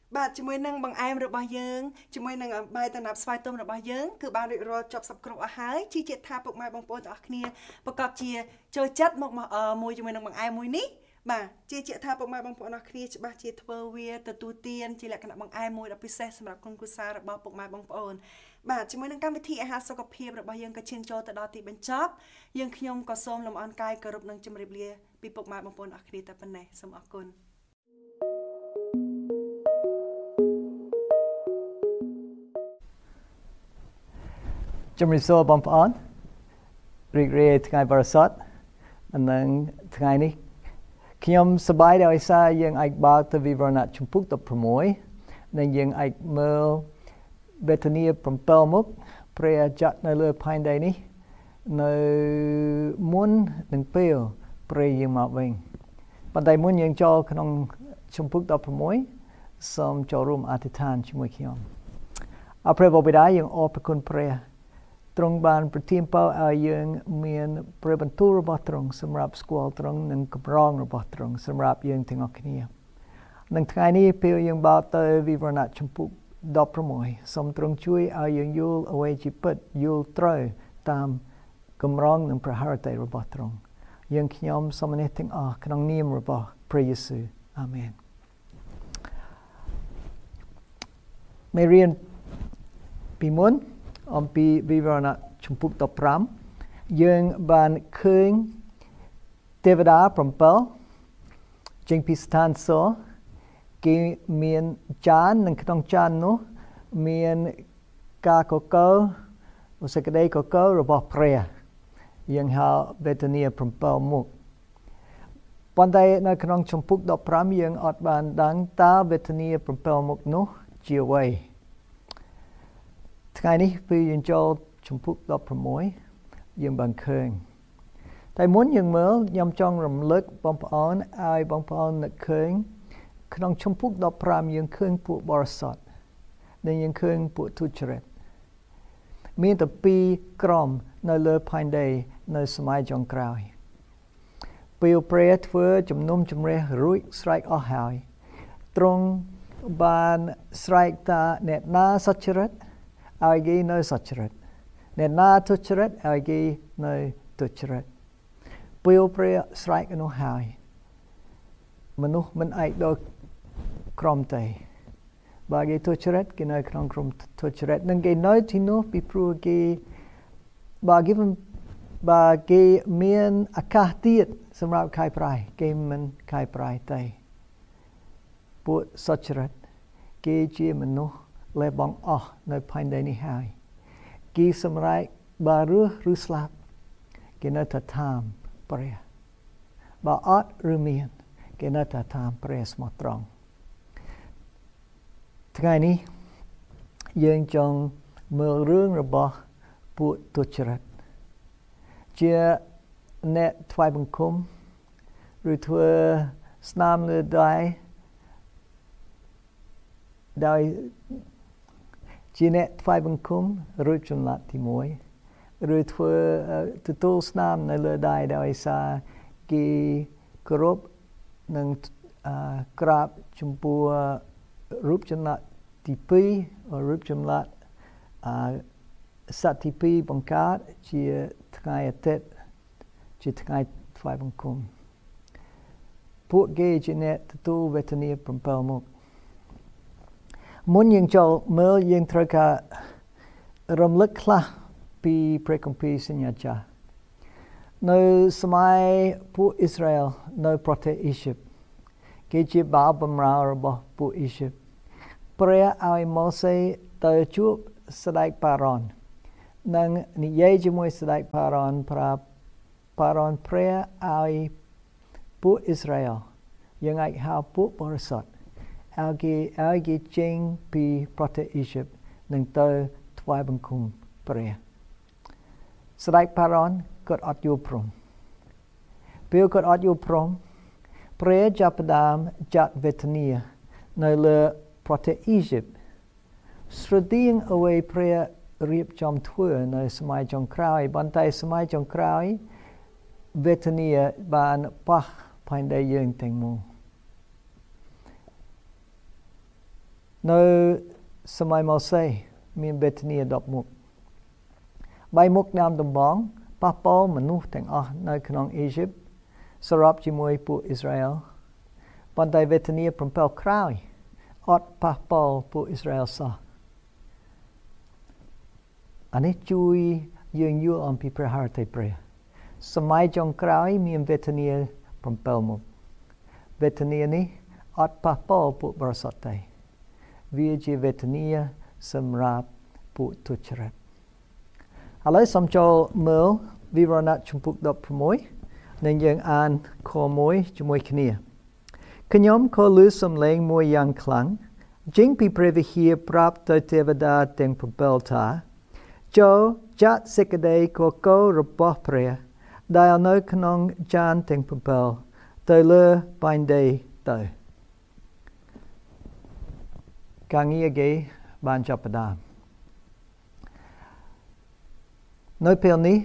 បាទជាមួយនឹងបង្អែមរបស់យើងជាមួយនឹងបាយតំណាប់ស្វាយទុំរបស់យើងគឺបានរៀបរាប់ចប់សពគ្រប់អស់ហើយជឿជាក់ថាពុកម៉ែបងប្អូនទាំងអស់គ្នាប្រកបជាចូលចិត្តមកមួយជាមួយនឹងបង្អែមមួយនេះបាទជឿជាក់ថាពុកម៉ែបងប្អូនទាំងអស់គ្នាច្បាស់ជាធ្វើវាទទួលទានជាលក្ខណៈបង្អែមមួយដ៏ពិសេសសម្រាប់ក្រុមគ្រួសាររបស់ពុកម៉ែបងប្អូនបាទជាមួយនឹងកម្មវិធីអាហារសុខភាពរបស់យើងក៏ឈានចូលទៅដល់ទីបញ្ចប់យើងខ្ញុំក៏សូមលំអរកាយគោរពនឹងជម្រាបលាពីពុកម៉ែបងប្អូនទាំងអស់គ្នាតែប៉ុណ្ណេះសូមអរគុណជំរាបសួរបងប្អូនរីករាយថ្ងៃបរិសុទ្ធនិងថ្ងៃនេះខ្ញុំសប្បាយដោយសារយើងអាចបើកទៅវិវរណៈជំពូក16និងយើងអាចមើលវេទនា7មុខព្រះចាត់នៅលើផែនដីនេះនៅមុននឹងពេលព្រះយើងមកវិញប៉ុន្តែមុនយើងចូលក្នុងជំពូក16សូមចូលរួមអធិដ្ឋានជាមួយខ្ញុំអរព្រះបិតាយើងអរព្រគុណព្រះទ្រង់បានប្រទានពរឲ្យយើងមានព្រះបន្ទូលរបស់ទ្រង់សម្រាប់ស្គាល់ទ្រង់និងកម្រងរបស់ទ្រង់សម្រាប់យើងទាំងអស់គ្នានឹងថ្ងៃនេះពេលយើងបើកទៅវិវរណៈជំពូក16សូមទ្រង់ជួយឲ្យយើងយល់អ្វីជាពិតយល់ត្រូវតាមកម្រងនិងព្រះハរតីរបស់ទ្រង់យើងខ្ញុំសូមនេះទាំងអស់ក្នុងនាមរបស់ព្រះយេស៊ូវអាមែនមេរៀនពីមុនអំពីវិវរណៈជំពូក15យើងបានឃើញទេវតា7ចេញពីស្ថានសួគ៌គេមានចាននិងក្នុងចាននោះមានការកកោសេចក្តីកកោរបស់ព្រះយើងហៅវេទនា7មុខប៉ុន្តែនៅក្នុងជំពូក15យើងអត់បានដឹងតើវេទនា7មុខនោះជាអ្វីថ្ងៃនេះពេលយើងចូលជំពូក16យើងបានឃើញតែមុនយើងមើលខ្ញុំចង់រំលឹកបងប្អូនឲ្យបងប្អូននឹកឃើញក្នុងជំពូក15យើងឃើញពួកបរិសុទ្ធនិងយើងឃើញពួកទុច្ចរិតមានតែពីរក្រុមនៅលើផែនដីនៅសម័យចុងក្រោយពេលព្រះធ្វើជំនុំជម្រះរួចស្រេចអស់ហើយទ្រង់បានស្រែកថាអ្នកណាសុចរិតឲ្យគេនៅសុចរិតអ្នកណាទុច្ចរិតឲ្យគេនៅទុច្ចរិតពេលព្រះស្រែកនោះហើយមនុស្សមិនអាចដូចក្រុមទេបើគេទុច្ចរិតគេនៅក្នុងក្រុមទុច្ចរិតនឹងគេនៅទីនោះពីព្រោះគេបើគេមានឱកាសទៀតសម្រាប់ខៃប្រៃគេមិនខៃប្រៃទេពួកសុចរិតគេជាមនុស្សលែបងអស់នៅផែនដីនេះហើយគេសម្រេចបើរស់ឬស្លាប់គេនៅតែតាមព្រះបើអត់ឬមានគេនៅតែតាមព្រះស្មោះត្រង់ថ្ងៃនេះយើងចង់មើលរឿងរបស់ពួកទុច្ចរិតជាអ្នកថ្វាយបង្គំឬធ្វើស្នាមលើដៃដោយជាអ្នកថ្វាយបង្គំរួចចម្លាក់ទី1ឬធ្វើទទួលស្នាមនៅលើដៃដោយសារគេគោរពនិងក្រាបចំពោះរូបចម្លាក់ទី2រូបចម្លាក់សត្វទី2បង្កើតជាថ្ងៃអាទិត្យជាថ្ងៃថ្វាយបង្គំពួកគេជាអ្នកទទួលវេទនា7មុខមុនយើងចូលមើលយើងត្រូវការរំលឹកខ្លះពីព្រះគម្ពីរសញ្ញាចាស់នៅសម័យពួកអ៊ីស្រាអែលនៅប្រទេសអ៊ីស៊ីបគេជាបាវបម្រើរបស់ពួកអ៊ីស៊ីបព្រះឲ្យម៉ូសេទៅជួបស្ដេចប៉ារ៉ុននិងនិយាយជាមួយស្ដេចប៉ារ៉ុនប្រាប់ប៉ារ៉ុនព្រះឲ្យពួកអ៊ីស្រាអែលយើងអាចហៅពួកបរិសុទ្ធឲ្យគេចេញពីប្រទេសអ៊ីស៊ីបនឹងទៅថ្វាយបង្គំព្រះស្ដេចប៉ារ៉ុនគាត់អត់យល់ព្រមពេលគាត់អត់យល់ព្រមព្រះចាប់ផ្ដើមចាត់វេទនានៅលើប្រទេសអ៊ីស៊ីបស្រដៀងអ្វីព្រះរៀបចំធ្វើនៅសម័យចុងក្រោយបន្តែសម័យចុងក្រោយវេទនាបានប៉ះផែនដីយើងទាំងមូលនៅសម័យម៉ូសេមានវេទនា10មុខ3មុខដើមដំបងប៉ះពាល់មនុស្សទាំងអស់នៅក្នុងអ៊ីជីបសរុបជាមួយពួកអ៊ីស្រាអែលប៉ុន្តែវេទនា7ក្រោយអត់ប៉ះពាល់ពួកអ៊ីស្រាអែលសោះអានេះជួយយើងយល់អំពីព្រះハរតីព្រះសម័យចុងក្រោយមានវេទនា7មុខវេទនានេះអត់ប៉ះពាល់ពួកបរិសុទ្ធទេវាជាវេទនាសម្រាប់ពួកទុច្ចរិតឥឡូវសូមចូលមើលវិវរណៈជំពូក16និងយើងអានខ1ជាមួយគ្នាខ្ញុំក៏ឮសំឡេងមួយយ៉ាងខ្លាំងចេញពីព្រះវិហារប្រាប់ទៅទេវតាទាំង7ថាចូលចាត់សេចក្តីកកោរបស់ព្រះដែលនៅក្នុងចានទាំង7ទៅលើបែងដីទៅការងារគេបានចាប់ផ្ដើមនៅពេលនេះ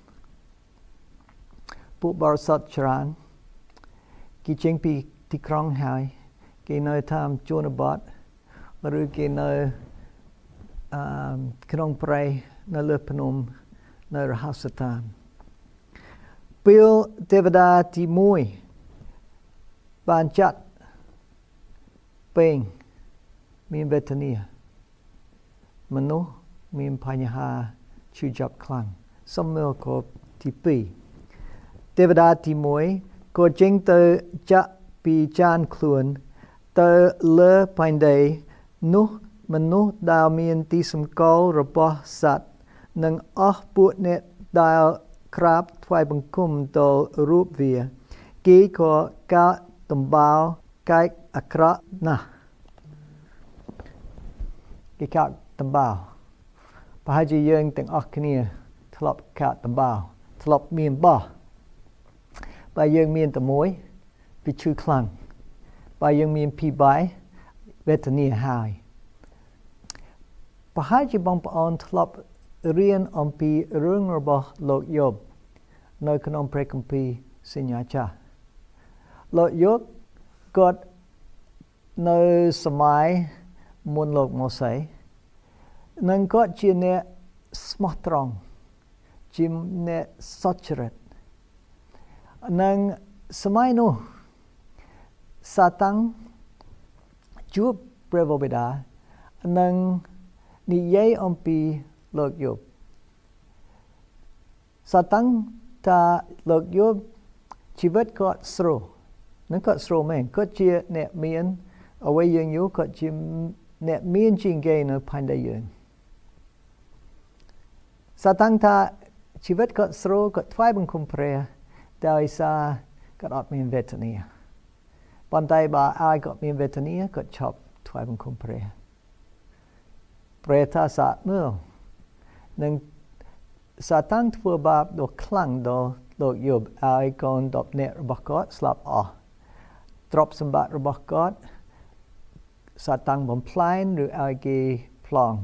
ពួកបរិសុទ្ធច្រើនគេចេញពីទីក្រុងហើយគេនៅតាមជនបទឬគេនៅក្នុងព្រៃនៅលើភ្នំនៅរហស្សឋានពេលទេវតាទី1បានចាត់ពេងមានវេទនាមនុស្សមានបញ្ហាឈឺចាប់ខ្លាំងសំមើលខទី2ទេវតាទី1ក៏ចេញទៅចាក់ពីចានខ្លួនទៅលើបែងដីនោះមនុស្សដែលមានទីសម្គាល់របស់សត្វនិងអស់ពួកអ្នកដែលក្រាបថ្វាយបង្គំដល់រូបវាគេក៏កាត់ដំបៅកែកអាក្រក់ណាស់គេកាត់ដំបៅប្រហែលជាយើងទាំងអស់គ្នាធ្លាប់កាត់ដំបៅធ្លាប់មានបោះបើយើងមានតែមួយវាឈឺខ្លាំងបើយើងមានពីរបាយវេទនាហើយប្រហែលជាបងប្អូនធ្លាប់រៀនអំពីរឿងរបស់លោកយ៉ូបនៅក្នុងព្រះគម្ពីរសញ្ញាចាស់លោកយ៉ូបគាត់នៅសម័យមុនលោកម៉ូសេនិងគាត់ជាអ្នកស្មោះត្រង់ជាអ្នកសុចរិតនិងសម័យនោះសាតាំងជួបព្រះបិតានិងនិយាយអំពីលោកយ៉ូបសាតាំងថាលោកយ៉ូបជីវិតគាត់ស្រួលនឹងគាត់ស្រួលមែនគាត់ជាអ្នកមានអ្វីយើងយល់គាត់ជាអ្នកមានជាងគេនៅផែនដីយើងសាតាំងថាជីវិតគាត់ស្រួលគាត់ថ្វាយបង្គំព្រះដោយសារគាត់អត់មានវេទនាប៉ុន្តែបើឲ្យគាត់មានវេទនាគាត់ឈប់ថ្វាយបង្គំព្រះព្រះថាសាមើលនឹងសាតាំងធ្វើបាបដ៏ខ្លាំងដល់លោកយ៉ូបឲ្យកូន10នាក់របស់គាត់ស្លាប់អស់ទ្រព្យសម្បត្តិរបស់គាត់សាតាំងបំផ្លាញឬឲ្យគេប្លង់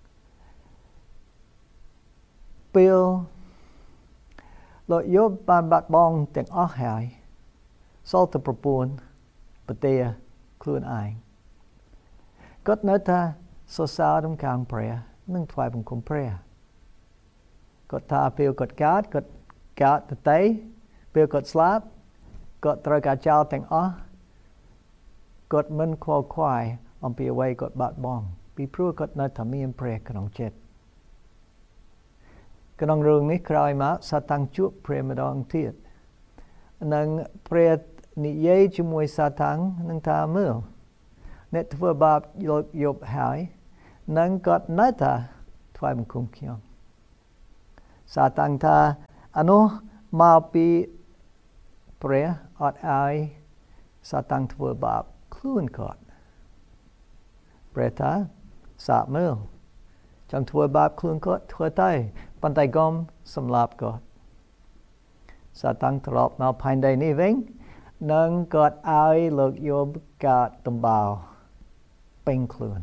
ពេលលោកយ៉ូបបានបាត់បង់ទាំងអស់ហើយសល់តែប្រពន្ធប្រទាខ្លួនឯងគាត់នៅថាសរសើរដំណើរព្រះនិងថ្វាយបង្គំព្រះគាត់ថាពេលគាត់កើតទៅតែពេលគាត់ស្លាប់គាត់ត្រូវការចោលទាំងអស់គាត់មិនខ្វល់ខ្វាយអំពីអ្វីគាត់បាត់បង់ពីព្រោះគាត់នៅតែមានព្រះក្នុងចិត្តក្នុងរឿងនេះក្រោយមកសាតាំងជួបព្រះម្ដងទៀតនិងព្រះនិយាយជាមួយសាតាំងនឹងថាមើលអ្នកធ្វើបាបលោកយ៉ូបហើយនិងគាត់នៅតែថ្វាយបង្គំខ្ញុំសាតាំងថាអានោះមកពីព្រះអត់ឲ្យសាតាំងធ្វើបាបខ្លួនគាត់ព្រះថាសាកមើលចង់ធ្វើបាបខ្លួនគាត់ធ្វើទៅប៉ុន្តែកុំសម្លាប់គាត់សាតាំងត្រឡប់មកផែនដីនេះវិញនិងគាត់ឲ្យលោកយ៉ូបកាត់ដំបៅពេញខ្លួន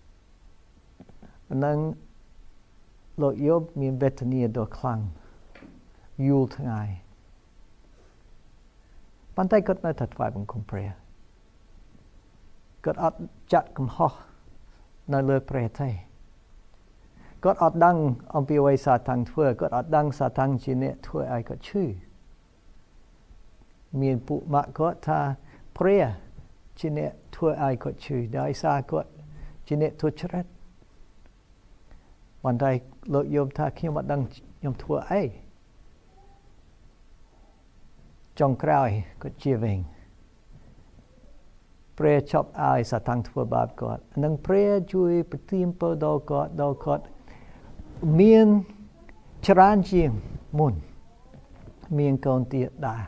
និងលោកយ៉ូបមានវេទនាដ៏ខ្លាំងយូរថ្ងៃប៉ុន្តែគាត់នៅតែថ្វាយបង្គំព្រះគាត់អត់ចាត់កំហុសនៅលើព្រះទេគាត់អត់ដឹងអំពីអ្វីសាតាំងធ្វើគាត់អត់ដឹងសាតាំងជាអ្នកធ្វើឲ្យគាត់ឈឺមានពួកម៉ាក់គាត់ថាព្រះជាអ្នកធ្វើឲ្យគាត់ឈឺដោយសារគាត់ជាអ្នកទុច្ចរិតបន្តែលោកយល់ថាខ្ញុំអត់ដឹងខ្ញុំធ្វើអីចុងក្រោយគាត់ជាវិញព្រះជប់ឲ្យសាតាំងធ្វើបាបគាត់និងព្រះជួយប្រទានពរដល់គាត់មានច្រើនជាងមុនមានកូនទៀតដែរ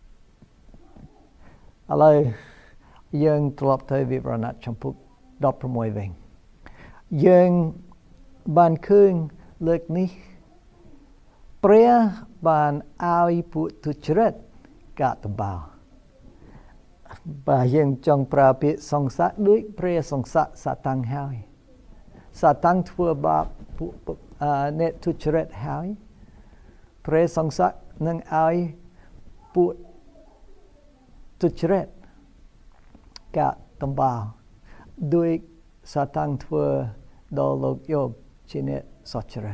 ឥឡូវយើងត្រឡប់ទៅវិវរណៈចំពុក16វិញយើងបានឃើញលើកនេះព្រះបានឲ្យពួកទុច្ចរិតកាត់តបោបើយើងចង់ប្រើពាក្យសង្ស័កដូចព្រះសង្ស័កសាតាំងហើយសាតាំងធ្វើបាបពួកអ្នកទុច្ចរិតហើយព្រះសង្ស័កនឹងឲ្យពួកទុច្ចរិតកាត់តបោដោយសាតាំងធ្វើដល់លោកយោបជាអ្នកសុចរិត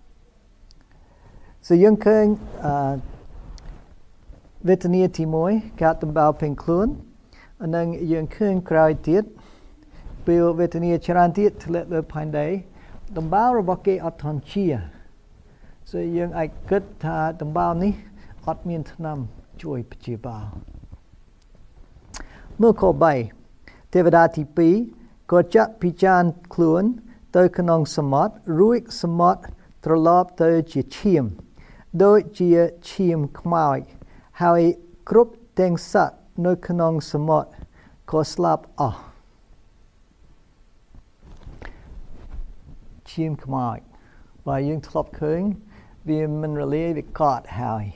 យើងឃើញវេទនាទី1កាត់តបោពេញខ្លួននិងយើងឃើញក្រោយទៀតពេលវេទនាច្រើនទៀតធ្លាក់លើផែនដីដំបៅរបស់គេអត់ធន់ជាយើងអាចគិតថាដំបៅនេះអត់មានថ្នាំជួយព្យាបាលមើលខ3ទេវតាទី2ក៏ចាក់ពិចារណខ្លួនទៅក្នុងសមុទ្ររួចសមុទ្រត្រឡប់ទៅជាឈាមដូចជាឈាមខ្មោចហើយគ្រប់ទាំងសត្វនៅក្នុងសមុទ្រក៏ស្លាប់អស់ឈាមខ្មោចបើយើងធ្លាប់ឃើញវាមិនរលាយវាកត់ហើយ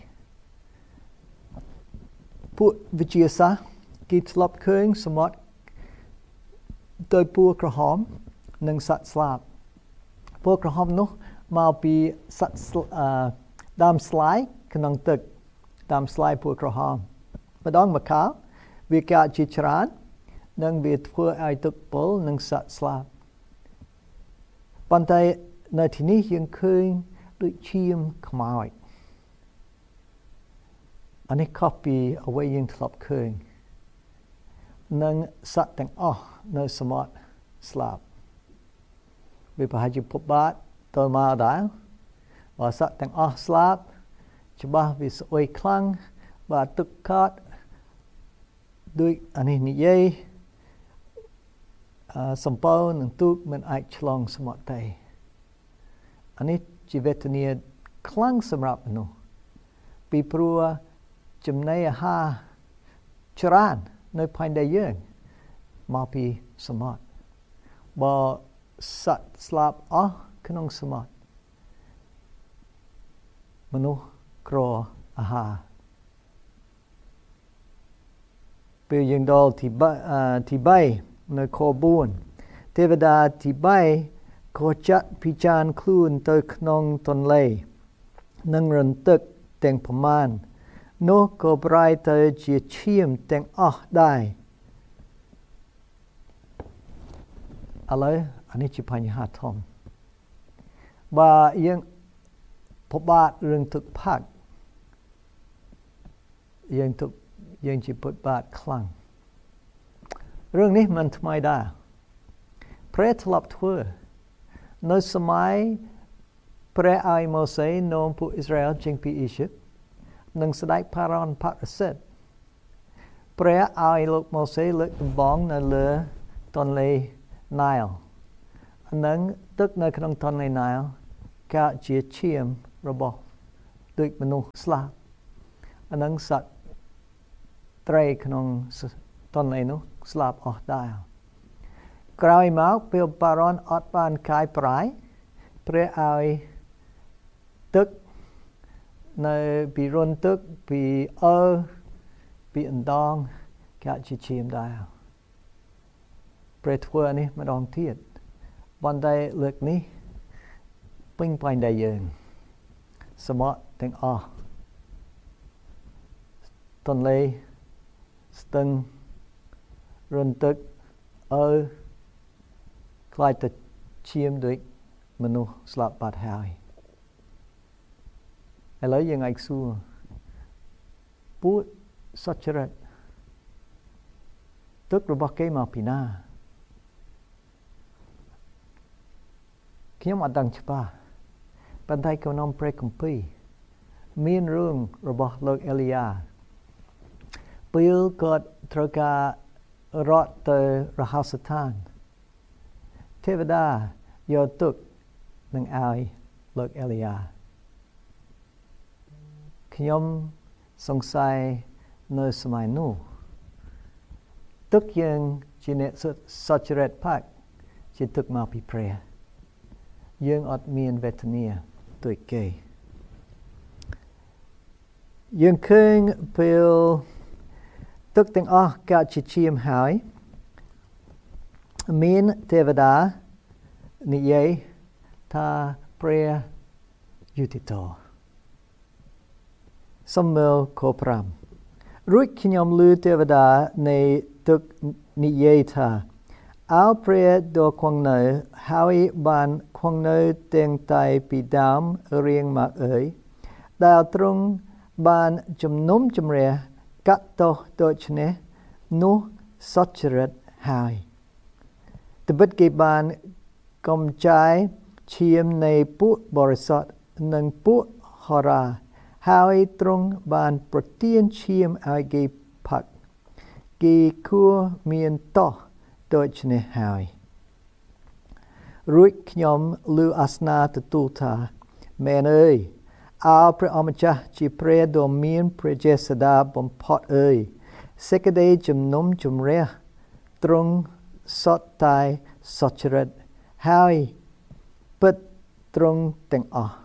ពួកវិទ្យាសាស្ត្រគេធ្លាប់ឃើញសមុទ្រដោយពណ៌ក្រហមនិងសត្វស្លាប់ពណ៌ក្រហមនោះមកពីសត្វដើមស្លាយក្នុងទឹកដើមស្លាយពណ៌ក្រហមម្ដងម្កាលវាកើតជាច្រើននិងវាធ្វើឲ្យទឹកពុលនិងសត្វស្លាប់ប៉ុន្តែនៅទីនេះយើងឃើញដូចឈាមខ្មោចអានេះខុសពីអ្វីយើងធ្លាប់ឃើញនិងសត្វទាំងអស់នៅសមុទ្រស្លាប់វាប្រហែលជាពុបបាតទៅមកដែរបើសត្វទាំងអស់ស្លាប់ច្បាស់វាស្អុយខ្លាំងបើទឹកកាត់ដូចអានេះនិយាយសំពៅនិងទូកមិនអាចឆ្លងសមុទ្រទេអានេះជាវេទនាខ្លាំងសម្រាប់មនុស្សពីព្រោះចំណីអាហារច្រើននៅផែនដីយើងមកពីសមុទ្របើសត្វស្លាប់អស់ក្នុងសមុទ្រមនុស្សក្រអាហារពេលយើងដល់ទី3នៅខ4ទេវតាទី3ក៏ចាត់ពិចារណខ្លួនទៅក្នុងទន្លេនិងរន្ទឹកទាំងប្រមាណនោះក៏ប្រែទៅជាឈាមទាំងអស់ដែរឥឡូវអានេះជាបញ្ហាធំបើយើងពិបាករឿងទឹកផឹកយើងជាពិបាកខ្លាំងរឿងនេះមិនថ្មីដែរព្រះធ្លាប់ធ្វើនៅសម័យព្រះឲ្យម៉ូសេនាំពួកអ៊ីស្រាអែលចេញពីអ៊ីជីបនិងស្ដេចផារ៉ុនបរិសិទ្ធព្រះឲ្យលោកម៉ូសេលើកដំបងនៅលើទន្លេណៃលនិងទឹកនៅក្នុងទន្លេណៃលកើតជាឈាមរបស់ដូចមនុស្សស្លាប់និងសត្វត្រីក្នុងទន្លេនោះស្លាប់អស់ដែរក្រោយមកពេលបារ៉ុនអត់បានកាយប្រែព្រះឲ្យទឹកនៅពីរន្ធទឹកពីពីអណ្ដងកើតជាឈាមដែរព្រះធ្វើនេះម្ដងទៀតបន្តែលើកនេះពេញផែនដីយើងសមុទ្រទាំងអស់ទន្លេស្ទឹងរន្ធទឹកខ្លាចតែឈាមដូចមនុស្សស្លាប់បាត់ហើយឥឡូវយើងអាចសួរពួកសុចរិតទឹករបស់គេមកពីណាខ្ញុំអត់ដឹងច្បាស់ប៉ុន្តែក្នុងព្រះគម្ពីរមានរឿងរបស់លោកអេលីយ៉ាពេលគាត់ត្រូវការរត់ទៅរហោស្ថានទេវតាយកទឹកនឹងឲ្យលោកអេលីយ៉ាខ្ញុំសង្ស័យនៅសម័យនោះទឹកយើងជាអ្នកសុចរិតផាក់ជាទឹកមកពីព្រះយើងអត់មានវេទនាដូចគេយើងឃើញពេលទឹកទាំងអស់កើតជាឈាមហើយមានទេវតានិយាយថាព្រះយុតិធម៌សំមើលខ5រួចខ្ញុំឮទេវតានៃទឹកនិយាយថាអោព្រះដ៏គង់នៅហើយបានគង់នៅទាំងតែពីដើមរៀងមកដែលទ្រង់បានជំនុំជម្រះកាត់ទោសដូច្នេះនោះសុចរិតហើយត្បិតគេបានកំចាយឈាមនៃពួកបរិសុទ្ធនិងពួកហោរាហើយទ្រង់បានប្រទានឈាមឲ្យគេផឹកគេគួរមានទោសដូច្នេះហើយរួចខ្ញុំឮអាសនាទទួលថាមែនអើយអោព្រះអម្ចាស់ជាព្រះដ៏មានព្រះចេស្តាបំផុតអើយសេចក្តីជំនុំជម្រះទ្រង់សុទ្ធតែសុចរិតហើយពិតទ្រង់ទាំងអស់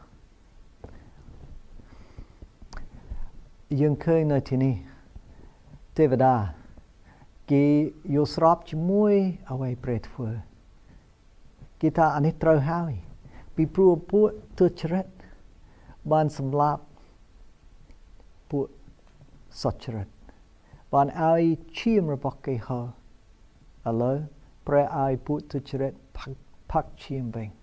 យើងឃើញនៅទីនេះទេវតាគេយល់ស្របជាមួយអ្វីព្រះធ្វើគេថាអានេះត្រូវហើយពីព្រោះពួកទុច្ចរិតបានសម្លាប់ពួកសុចរិតបានឲ្យឈាមរបស់គេហោឥឡូវព្រះឲ្យពួកទុច្ចរិតផឹកឈាមវិញ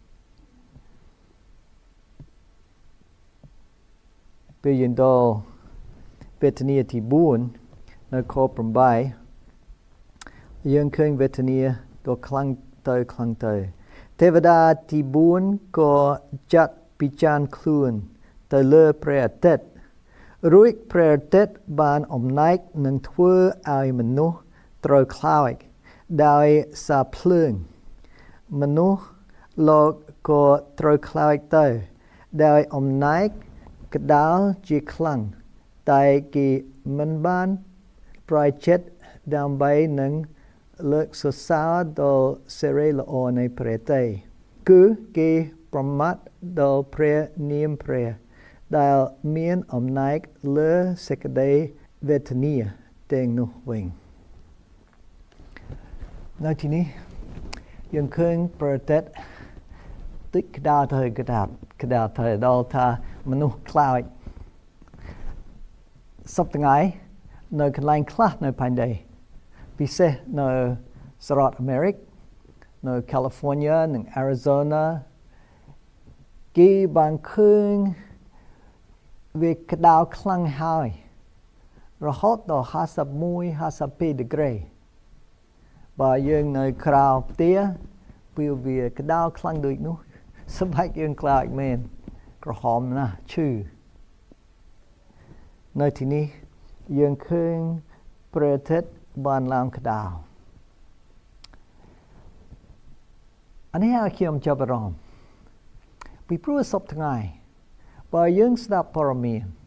ពេលយើងដល់វេទនាទី4នៅខ8យើងឃើញវេទនាដ៏ខ្លាំងទៅទេវតាទី4ក៏ចាត់ពិចារណាខ្លួនទៅលើព្រះអាទិត្យរួចព្រះអាទិត្យបានអំណាចនឹងធ្វើឲ្យមនុស្សត្រូវខ្លោចដោយសារភ្លើងមនុស្សលោកក៏ត្រូវខ្លោចទៅដោយអំណាចក្តៅជាខ្លាំងតែគេមិនបានប្រយចិត្តដើម្បីនឹងលើកសរសើរដល់សេរីល្អនៃព្រះទេគឺគេប្រមាថដល់ព្រះនាមព្រះដែលមានអំណាចលើសេចក្តីវេទនាទាំងនោះវិញនៅទីនេះយើងឃើញប្រទេសតិចក្តៅទៅដល់ថាមនុស្សខ្លោចសពថ្ងៃនៅកន្លែងខ្លះនៅផែនដីពិសេសនៅសហរដ្ឋអាមេរិកនៅ California និង Arizona គេបានឃើញវាក្តៅខ្លាំងហើយរហូតដល់51 52ដឺក្រេបើយើងនៅក្រៅផ្ទះពេលវាក្តៅខ្លាំងដូចនោះសម្បែកយើងខ្លាចមែនក្រហមណាស់ឈឺនៅទីនេះយើងឃើញព្រះអាទិត្យបានឡើងក្តៅអានេះឲ្យខ្ញុំចាប់អារម្មណ៍ពីព្រោះសពថ្ងៃបើយើងស្ដាប់ព័ត៌មាន